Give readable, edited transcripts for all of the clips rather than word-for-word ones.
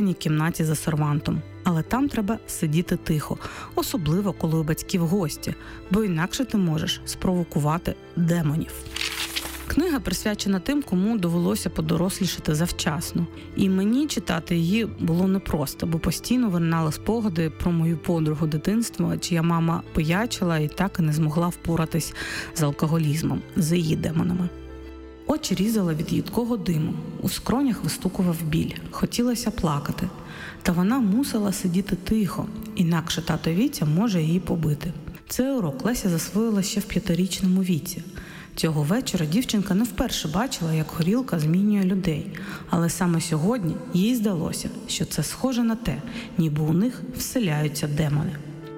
окремій кімнаті за сервантом. Але там треба сидіти тихо, особливо коли у батьків гості, бо інакше ти можеш спровокувати демонів. Книга присвячена тим, кому довелося подорослішати завчасно. І мені читати її було непросто, бо постійно виринали спогади про мою подругу дитинства, чия мама пиячила і так і не змогла впоратись з алкоголізмом, з її демонами. Очі різала від їдкого диму, у скронях вистукував біль, хотілося плакати. Та вона мусила сидіти тихо, інакше тато Вітя може її побити. Цей урок Леся засвоїла ще в 5-річному віці. Цього вечора дівчинка не вперше бачила, як горілка змінює людей. Але саме сьогодні їй здалося, що це схоже на те, ніби у них вселяються демони.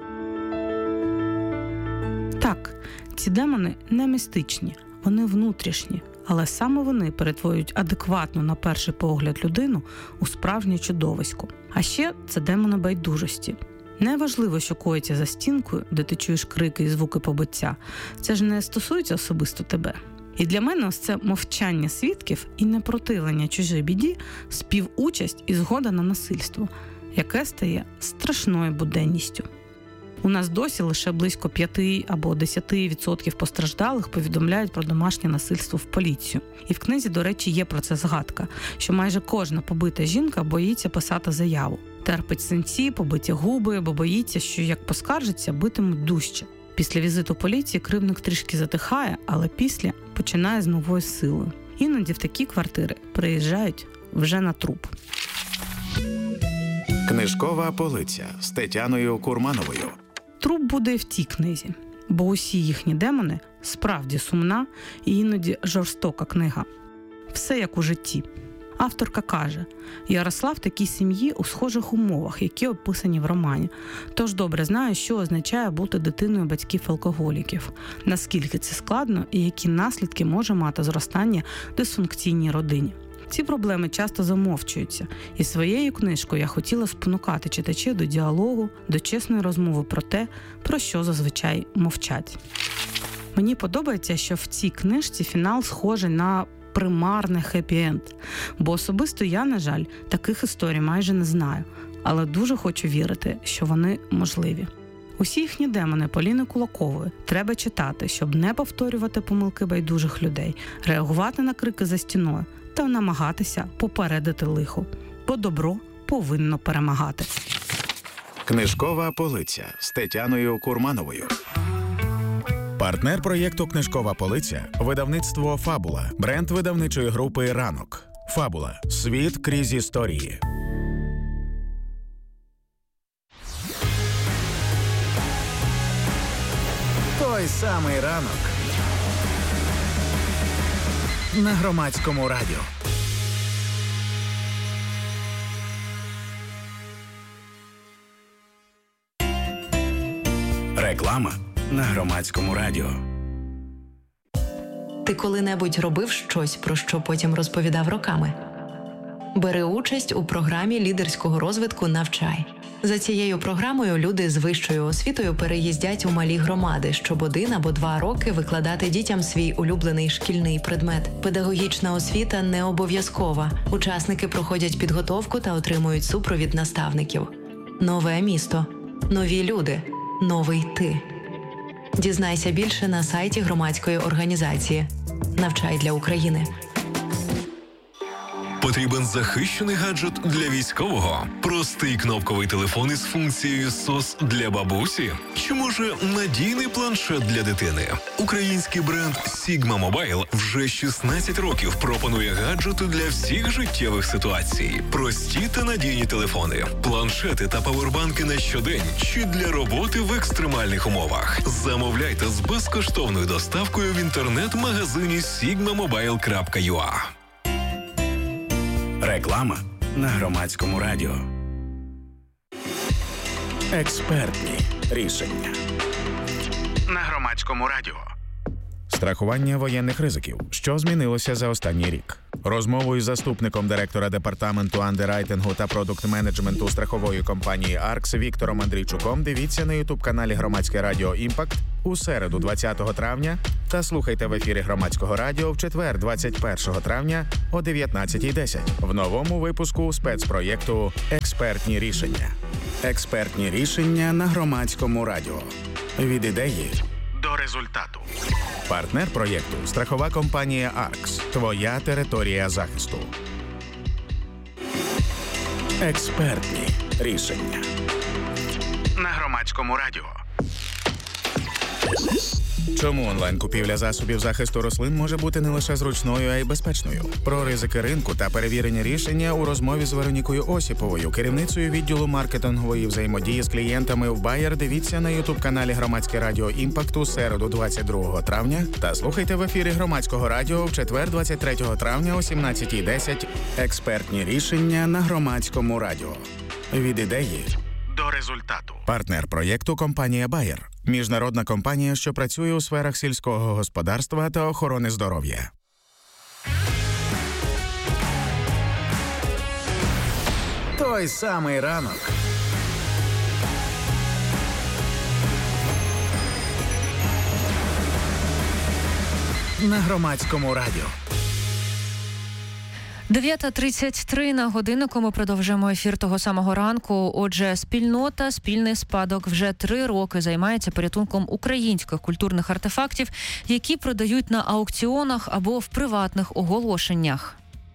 Так, ці демони не містичні, вони внутрішні. Але саме вони перетворюють адекватну на перший погляд людину у справжнє чудовисько. А ще це демони байдужості. Неважливо, що коїться за стінкою, де ти чуєш крики і звуки побиття. Це ж не стосується особисто тебе. І для мене ось це мовчання свідків і непротивлення чужій біді, співучасть і згода на насильство, яке стає страшною буденністю. У нас досі лише близько 5 або 10% постраждалих повідомляють про домашнє насильство в поліцію. І в книзі, до речі, є про це згадка, що майже кожна побита жінка боїться писати заяву. Терпить синці, побиті губи, бо боїться, що як поскаржиться, битимуть дужче. Після візиту поліції кривдник трішки затихає, але після починає з новою силою. Іноді в такі квартири приїжджають вже на труп. Книжкова полиця з Тетяною Курмановою. Труп буде і в цій книзі, бо усі їхні демони справді сумна і іноді жорстока книга. Все як у житті. Авторка каже, я росла в такій сім'ї у схожих умовах, які описані в романі, тож добре знаю, що означає бути дитиною батьків-алкоголіків, наскільки це складно і які наслідки може мати зростання в дисфункційній родині. Ці проблеми часто замовчуються, і своєю книжкою я хотіла спонукати читачів до діалогу, до чесної розмови про те, про що зазвичай мовчать. Мені подобається, що в цій книжці фінал схожий на примарне хеппі-енд, бо особисто я, на жаль, таких історій майже не знаю, але дуже хочу вірити, що вони можливі. Усі їхні демони Поліни Кулакової треба читати, щоб не повторювати помилки байдужих людей, реагувати на крики за стіною та намагатися попередити лихо, бо добро повинно перемагати. Книжкова полиця з Тетяною Курмановою. Партнер проєкту «Книжкова полиця» – видавництво «Фабула», бренд видавничої групи «Ранок». «Фабула» – світ крізь історії. Той самий ранок на Громадському радіо. Реклама на Громадському радіо. Ти коли-небудь робив щось, про що потім розповідав роками? Бери участь у програмі лідерського розвитку «Навчай». За цією програмою люди з вищою освітою переїздять у малі громади, щоб 1 або 2 роки викладати дітям свій улюблений шкільний предмет. Педагогічна освіта не обов'язкова. Учасники проходять підготовку та отримують супровід наставників. Нове місто. Нові люди. Новий ти. Дізнайся більше на сайті громадської організації «Навчай для України». Потрібен захищений гаджет для військового? Простий кнопковий телефон із функцією SOS для бабусі? Чи може надійний планшет для дитини? Український бренд Sigma Mobile вже 16 років пропонує гаджети для всіх життєвих ситуацій. Прості та надійні телефони, планшети та павербанки на щодень чи для роботи в екстремальних умовах. Замовляйте з безкоштовною доставкою в інтернет-магазині sigmamobile.ua. Реклама на Громадському радіо. Експертні рішення на Громадському радіо. Страхування воєнних ризиків. Що змінилося за останній рік? Розмову із заступником директора департаменту андеррайтингу та продукт-менеджменту страхової компанії «Аркс» Віктором Андрійчуком дивіться на ютуб-каналі Громадське радіо «Імпакт» у середу 20 травня та слухайте в ефірі Громадського радіо в четвер 21 травня о 19:10 в новому випуску спецпроєкту «Експертні рішення». Експертні рішення на Громадському радіо. Від ідеї до результату. Партнер проєкту – страхова компанія «Аркс». Твоя територія захисту. Експертні рішення на Громадському радіо. Чому онлайн-купівля засобів захисту рослин може бути не лише зручною, а й безпечною? Про ризики ринку та перевірені рішення у розмові з Веронікою Осіповою, керівницею відділу маркетингової взаємодії з клієнтами в Bayer, дивіться на ютуб-каналі Громадське радіо «Імпакт» середу 22 травня та слухайте в ефірі Громадського радіо в четвер 23 травня о 17:10 «Експертні рішення на Громадському радіо». Від ідеї до результату. Партнер проєкту – компанія Bayer. Міжнародна компанія, що працює у сферах сільського господарства та охорони здоров'я. Той самий ранок. На Громадському радіо. 9:33 на годиннику. Ми продовжуємо ефір того самого ранку. Отже, спільнота «Спільний спадок» вже 3 роки займається порятунком українських культурних артефактів, які продають на аукціонах або в приватних оголошеннях.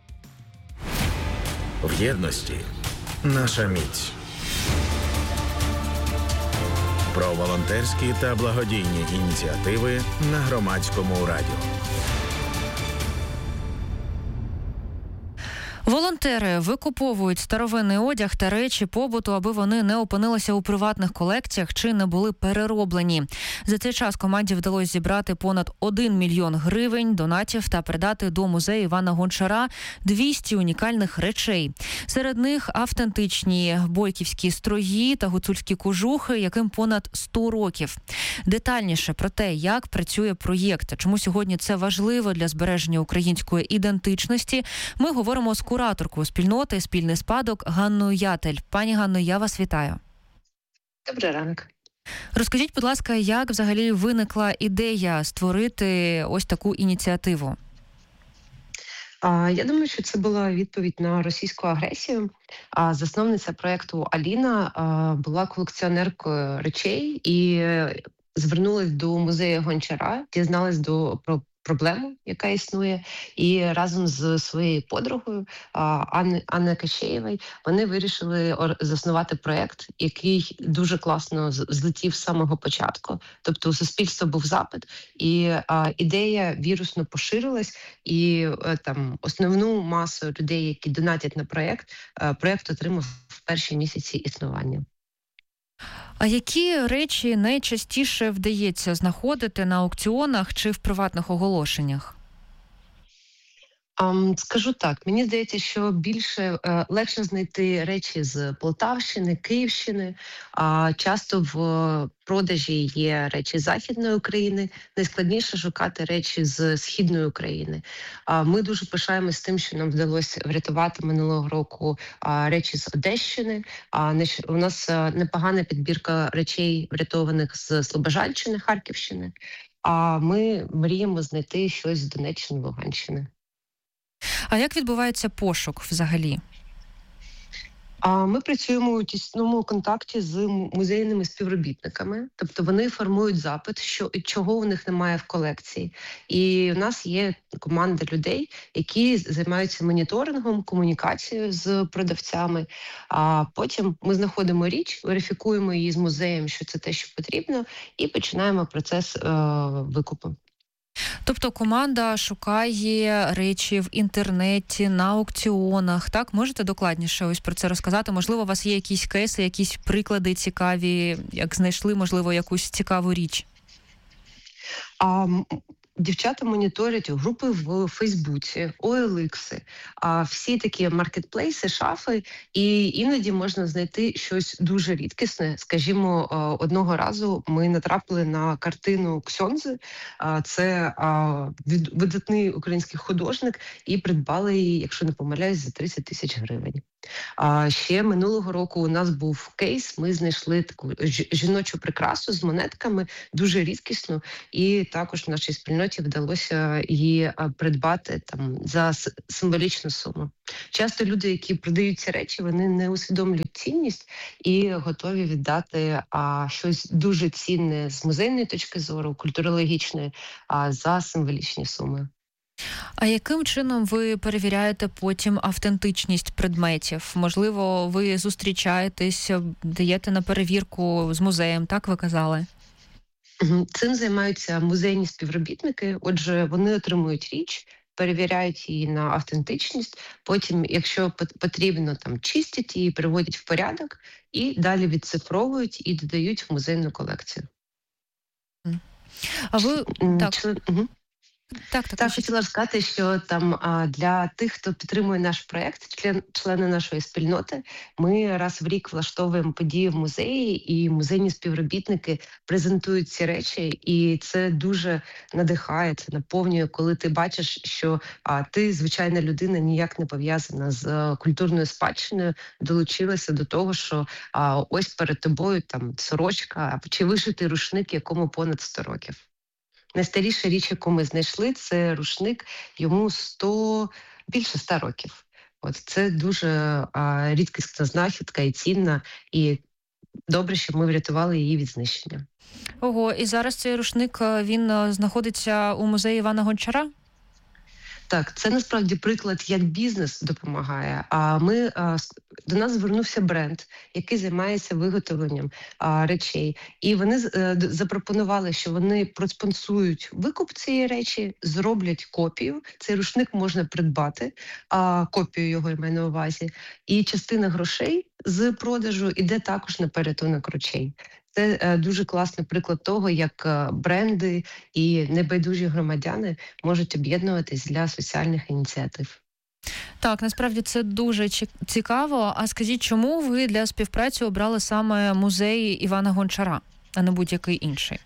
В єдності наша міць. Про волонтерські та благодійні ініціативи на Громадському радіо. Волонтери викуповують старовинний одяг та речі побуту, аби вони не опинилися у приватних колекціях чи не були перероблені. За цей час команді вдалося зібрати понад 1 мільйон гривень донатів та передати до музею Івана Гончара 200 унікальних речей. Серед них автентичні бойківські строї та гуцульські кожухи, яким понад 100 років. Детальніше про те, як працює проєкт, чому сьогодні це важливо для збереження української ідентичності, ми говоримо з кураторкою спільноти «Спільний спадок» Ганною Ятель. Пані Ганно, я вас вітаю. Добрий ранок. Розкажіть, будь ласка, як взагалі виникла ідея створити ось таку ініціативу? Я думаю, що це була відповідь на російську агресію. Засновниця проєкту Аліна була колекціонеркою речей і звернулась до музею Гончара, дізналась про проблему, яка існує, і разом з своєю подругою Анною Кащеєвою вони вирішили заснувати проєкт, який дуже класно злетів з самого початку. Тобто у суспільства був запит, і ідея вірусно поширилась, і там основну масу людей, які донатять на проєкт отримав в перші місяці існування. А які речі найчастіше вдається знаходити на аукціонах чи в приватних оголошеннях? Скажу так, мені здається, що легше знайти речі з Полтавщини, Київщини. Часто в продажі є речі з Західної України, найскладніше шукати речі з Східної України. Ми дуже пишаємось тим, що нам вдалося врятувати минулого року речі з Одещини. У нас непогана підбірка речей, врятованих з Слобожанщини, Харківщини. А ми мріємо знайти щось з Донеччини, Луганщини. А як відбувається пошук взагалі? Ми працюємо у тісному контакті з музейними співробітниками, тобто вони формують запит, чого у них немає в колекції. І у нас є команда людей, які займаються моніторингом, комунікацією з продавцями. А потім ми знаходимо річ, верифікуємо її з музеєм, що це те, що потрібно, і починаємо процес викупу. Тобто команда шукає речі в інтернеті, на аукціонах, так? Можете докладніше ось про це розказати? Можливо, у вас є якісь кейси, якісь приклади цікаві, як знайшли, можливо, якусь цікаву річ? Дівчата моніторять групи в Фейсбуці, OLX, всі такі маркетплейси, шафи, і іноді можна знайти щось дуже рідкісне. Скажімо, одного разу ми натрапили на картину Ксьондзи, це видатний український художник, і придбали її, якщо не помиляюсь, за 30 тисяч гривень. А ще минулого року у нас був кейс, ми знайшли таку жіночу прикрасу з монетками, дуже рідкісну, і також в нашій спільноті вдалося її придбати там за символічну суму. Часто люди, які продають ці речі, вони не усвідомлюють цінність і готові віддати щось дуже цінне з музейної точки зору, культурологічної, за символічні суми. А яким чином ви перевіряєте потім автентичність предметів? Можливо, ви зустрічаєтесь, даєте на перевірку з музеєм, так ви казали? Цим займаються музейні співробітники. Отже, вони отримують річ, перевіряють її на автентичність, потім, якщо потрібно, там чистять її, приводять в порядок і далі відцифровують і додають в музейну колекцію. А ви... Так, хотіла сказати, що там для тих, хто підтримує наш проєкт, члени нашої спільноти, ми раз в рік влаштовуємо події в музеї, і музейні співробітники презентують ці речі, і це дуже надихає, це наповнює, коли ти бачиш, що ти, звичайна людина, ніяк не пов'язана з культурною спадщиною, долучилася до того, що ось перед тобою там сорочка чи вишитий рушник, якому понад 100 років. Найстаріша річ, яку ми знайшли, це рушник, йому більше 100 років. От це дуже рідкісна знахідка і цінна, і добре, що ми врятували її від знищення. Ого, і зараз цей рушник, він знаходиться у музеї Івана Гончара? Так, це насправді приклад, як бізнес допомагає. До нас звернувся бренд, який займається виготовленням речей. І вони запропонували, що вони проспонсують викуп цієї речі, зроблять копію. Цей рушник можна придбати, копію його я маю на увазі. І частина грошей з продажу іде також на порятунок речей. Це дуже класний приклад того, як бренди і небайдужі громадяни можуть об'єднуватись для соціальних ініціатив. Так, насправді це дуже цікаво. А скажіть, чому ви для співпраці обрали саме музей Івана Гончара, а не будь-який інший?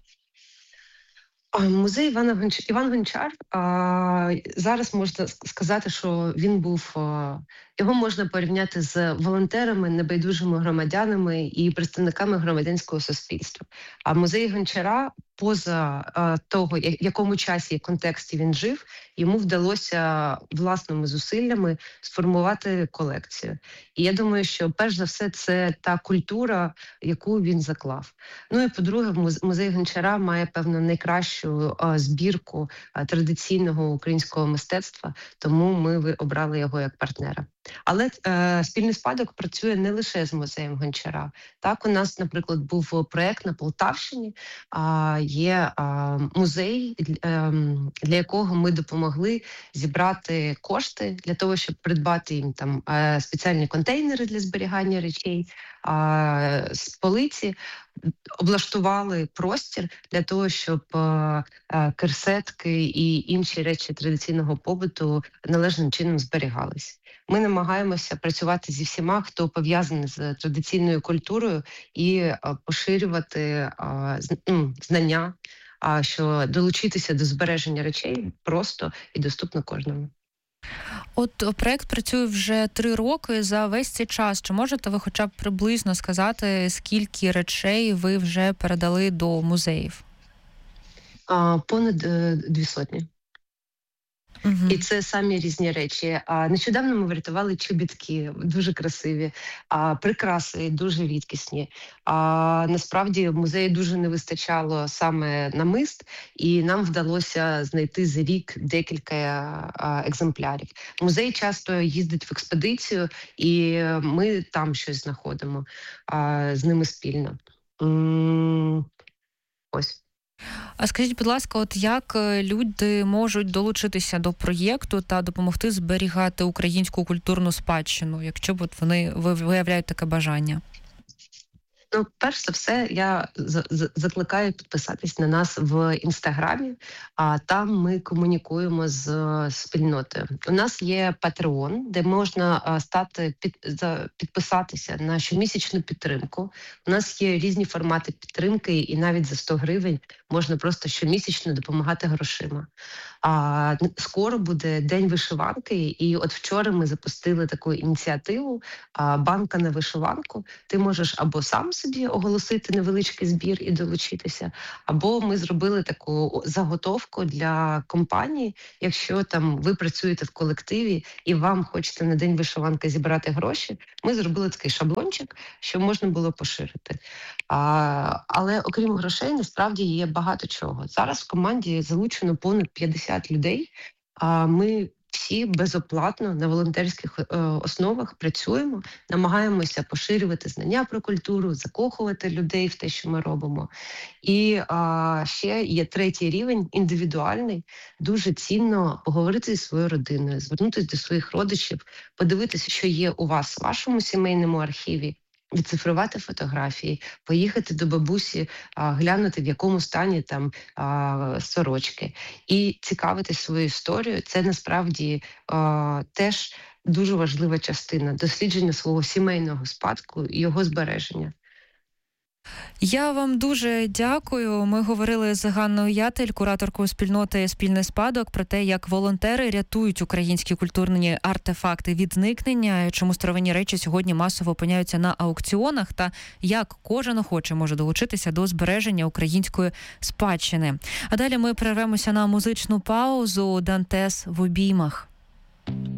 Музей Іван Гончар, зараз можна сказати, що він був, його можна порівняти з волонтерами, небайдужими громадянами і представниками громадянського суспільства. А музей Гончара, поза того, в якому часі і контексті він жив, йому вдалося власними зусиллями сформувати колекцію. І я думаю, що перш за все це та культура, яку він заклав. Ну і по-друге, музей Гончара має, певно, найкращу збірку традиційного українського мистецтва, тому ми обрали його як партнера. Але спільний спадок працює не лише з музеєм Гончара. Так, у нас, наприклад, був проєкт на Полтавщині, є музей, для якого ми допомогли зібрати кошти для того, щоб придбати їм там спеціальні контейнери для зберігання речей, з полиці, облаштували простір для того, щоб керсетки і інші речі традиційного побуту належним чином зберігались. Ми намагаємося працювати зі всіма, хто пов'язаний з традиційною культурою, і поширювати знання, що долучитися до збереження речей просто і доступно кожному. От проєкт працює вже 3 роки. За весь цей час чи можете ви хоча б приблизно сказати, скільки речей ви вже передали до музеїв? Понад 200. І це самі різні речі. Нещодавно ми врятували чобітки, дуже красиві, прикраси дуже рідкісні. Насправді в музеї дуже не вистачало саме намист, і нам вдалося знайти за рік декілька екземплярів. Музей часто їздить в експедицію, і ми там щось знаходимо з ними спільно. Ось. А скажіть, будь ласка, от як люди можуть долучитися до проєкту та допомогти зберігати українську культурну спадщину, якщо б вони виявляють таке бажання? Ну, перш за все, я закликаю підписатись на нас в Інстаграмі, а там ми комунікуємо з спільнотою. У нас є Patreon, де можна підписатися на щомісячну підтримку. У нас є різні формати підтримки, і навіть за 100 гривень можна просто щомісячно допомагати грошима. Скоро буде День вишиванки, і от вчора ми запустили таку ініціативу «Банка на вишиванку». Ти можеш або сам собі оголосити невеличкий збір і долучитися, або ми зробили таку заготовку для компанії, якщо там ви працюєте в колективі і вам хочете на День вишиванки зібрати гроші, ми зробили такий шаблончик, що можна було поширити. Але окрім грошей, насправді є багато чого. Зараз в команді залучено понад 50 людей, ми всі безоплатно на волонтерських основах працюємо, намагаємося поширювати знання про культуру, закохувати людей в те, що ми робимо. І ще є третій рівень, індивідуальний. Дуже цінно поговорити зі своєю родиною, звернутися до своїх родичів, подивитися, що є у вас в вашому сімейному архіві, відцифрувати фотографії, поїхати до бабусі, глянути, в якому стані там сорочки, і цікавитись своєю історією. Це насправді теж дуже важлива частина дослідження свого сімейного спадку і його збереження. Я вам дуже дякую. Ми говорили з Ганною Ятель, кураторкою спільноти «Спільний спадок», про те, як волонтери рятують українські культурні артефакти від зникнення, чому старовинні речі сьогодні масово опиняються на аукціонах, та як кожен охоче може долучитися до збереження української спадщини. А далі ми перервемося на музичну паузу. Дантес в обіймах.